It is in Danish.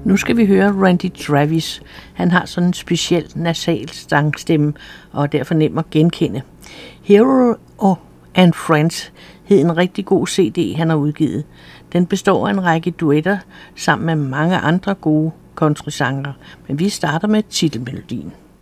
Nu skal vi høre Randy Travis. Han har sådan en speciel nasal sangstemme, og er derfor nem at genkende. Hero and Friends hed en rigtig god CD, han har udgivet. Den består af en række duetter sammen med mange andre gode countrysangere, men vi starter med titelmelodien.